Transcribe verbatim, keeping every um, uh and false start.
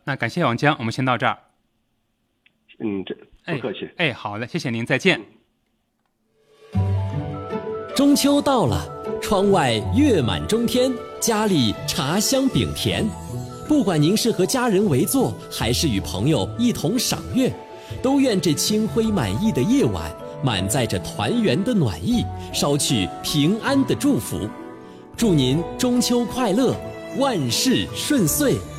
那感谢王江，我们先到这儿。 嗯，这不客气。 哎，哎好的，谢谢您，再见。 中秋到了，窗外月满中天，家里茶香饼甜。不管您是和家人围坐，还是与朋友一同赏月，都愿这清辉满溢的夜晚，满载着团圆的暖意，捎去平安的祝福。祝您中秋快乐，万事顺遂。